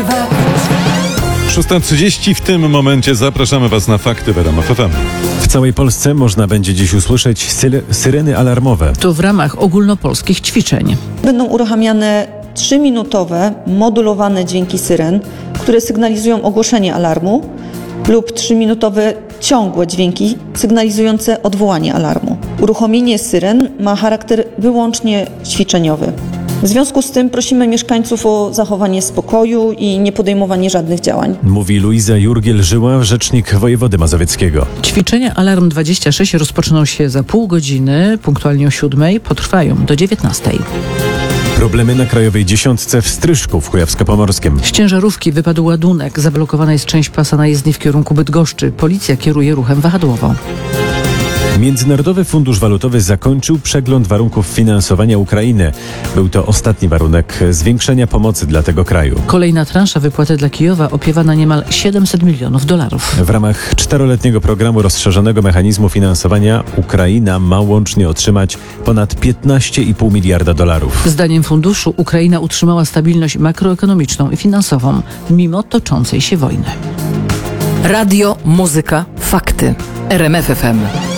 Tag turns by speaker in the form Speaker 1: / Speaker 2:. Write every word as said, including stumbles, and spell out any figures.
Speaker 1: szósta trzydzieści. W tym momencie zapraszamy Was na fakty w R M F F M.
Speaker 2: W całej Polsce można będzie dziś usłyszeć sy- syreny alarmowe.
Speaker 3: To w ramach ogólnopolskich ćwiczeń.
Speaker 4: Będą uruchamiane trzyminutowe, modulowane dźwięki syren, które sygnalizują ogłoszenie alarmu, lub trzyminutowe ciągłe dźwięki sygnalizujące odwołanie alarmu. Uruchomienie syren ma charakter wyłącznie ćwiczeniowy. W związku z tym prosimy mieszkańców o zachowanie spokoju i nie podejmowanie żadnych działań.
Speaker 2: Mówi Luiza Jurgiel-Żyła, rzecznik wojewody mazowieckiego.
Speaker 3: Ćwiczenia Alarm dwadzieścia sześć rozpoczną się za pół godziny, punktualnie o siódmej, potrwają do dziewiętnastej.
Speaker 2: Problemy na Krajowej Dziesiątce w Stryszku w Kujawsko-Pomorskiem.
Speaker 3: Z ciężarówki wypadł ładunek, zablokowana jest część pasa na jezdni w kierunku Bydgoszczy. Policja kieruje ruchem wahadłowo.
Speaker 2: Międzynarodowy Fundusz Walutowy zakończył przegląd warunków finansowania Ukrainy. Był to ostatni warunek zwiększenia pomocy dla tego kraju.
Speaker 3: Kolejna transza wypłaty dla Kijowa opiewa na niemal siedemset milionów dolarów.
Speaker 2: W ramach czteroletniego programu rozszerzonego mechanizmu finansowania Ukraina ma łącznie otrzymać ponad piętnaście i pół miliarda dolarów.
Speaker 3: Zdaniem funduszu Ukraina utrzymała stabilność makroekonomiczną i finansową mimo toczącej się wojny.
Speaker 5: Radio, muzyka, fakty. R M F F M.